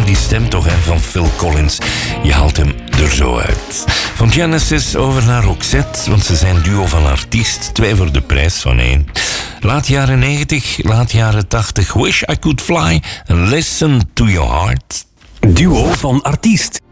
die stem toch, hè, van Phil Collins. Je haalt hem er zo uit. Van Genesis over naar Roxette, want ze zijn duo van artiest. 2 voor de prijs van 1. Laat jaren 90, laat jaren 80. Wish I Could Fly and Listen to Your Heart. Duo van artiest.